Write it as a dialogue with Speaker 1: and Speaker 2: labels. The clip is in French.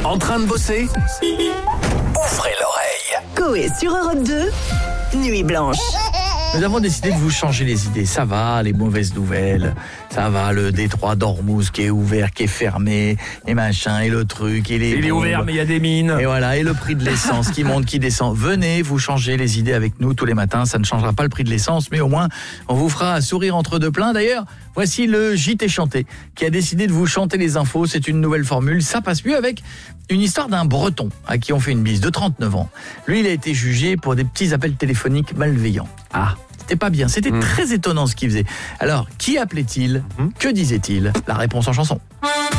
Speaker 1: En train de bosser? Ouvrez l'oreille.
Speaker 2: Coé sur Europe 2, Nuit Blanche.
Speaker 3: Nous avons décidé de vous changer les idées. Ça va, les mauvaises nouvelles. Ça va, le détroit d'Ormuz qui est ouvert, qui est fermé, et machin, et le truc, et les...
Speaker 4: Il est ouvert, mais il y a des mines.
Speaker 3: Et voilà, et le prix de l'essence qui monte, qui descend. Venez vous changer les idées avec nous tous les matins. Ça ne changera pas le prix de l'essence, mais au moins, on vous fera sourire entre deux pleins. D'ailleurs, voici le JT Chanté qui a décidé de vous chanter les infos. C'est une nouvelle formule. Ça passe mieux avec une histoire d'un Breton à qui on fait une bise de 39 ans. Lui, il a été jugé pour des petits appels téléphoniques malveillants. Ah, c'était pas bien. C'était très étonnant ce qu'il faisait. Alors, qui appelait-il? Que disait-il? La réponse en chanson.